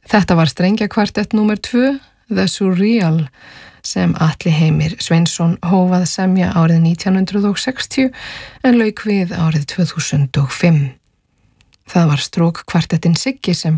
Þetta var strengjakvartett númer 2, The Surreal, sem Atli Heimir Sveinsson hóf að semja árið 1960 en lauk við árið 2005. Það var strókkvartettin Siggi sem